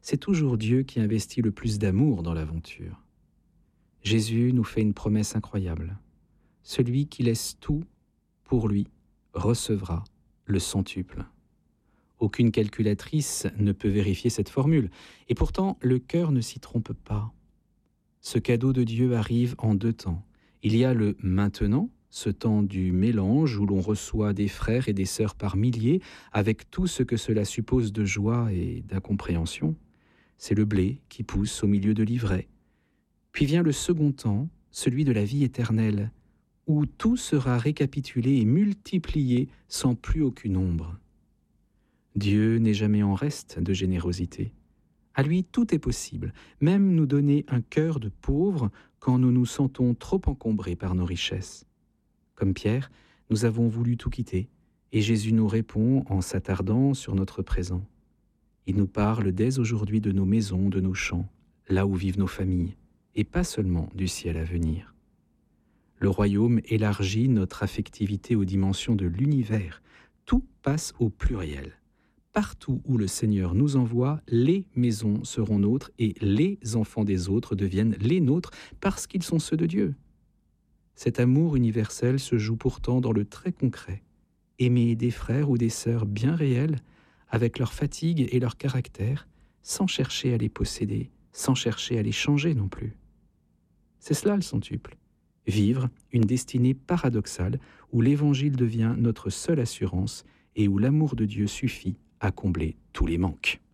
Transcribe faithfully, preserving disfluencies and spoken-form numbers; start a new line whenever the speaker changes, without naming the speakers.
c'est toujours Dieu qui investit le plus d'amour dans l'aventure. Jésus nous fait une promesse incroyable. Celui qui laisse tout pour lui recevra le centuple. Aucune calculatrice ne peut vérifier cette formule, et pourtant le cœur ne s'y trompe pas. Ce cadeau de Dieu arrive en deux temps. Il y a le maintenant, ce temps du mélange où l'on reçoit des frères et des sœurs par milliers, avec tout ce que cela suppose de joie et d'incompréhension. C'est le blé qui pousse au milieu de l'ivraie. Puis vient le second temps, celui de la vie éternelle, où tout sera récapitulé et multiplié sans plus aucune ombre. Dieu n'est jamais en reste de générosité. À lui, tout est possible, même nous donner un cœur de pauvre quand nous nous sentons trop encombrés par nos richesses. Comme Pierre, nous avons voulu tout quitter, et Jésus nous répond en s'attardant sur notre présent. Il nous parle dès aujourd'hui de nos maisons, de nos champs, là où vivent nos familles, et pas seulement du ciel à venir. Le royaume élargit notre affectivité aux dimensions de l'univers. Tout passe au pluriel. Partout où le Seigneur nous envoie, les maisons seront nôtres et les enfants des autres deviennent les nôtres parce qu'ils sont ceux de Dieu. Cet amour universel se joue pourtant dans le très concret. Aimer des frères ou des sœurs bien réels, avec leur fatigue et leur caractère, sans chercher à les posséder, sans chercher à les changer non plus. C'est cela le centuple. Vivre une destinée paradoxale où l'Évangile devient notre seule assurance et où l'amour de Dieu suffit à combler tous les manques.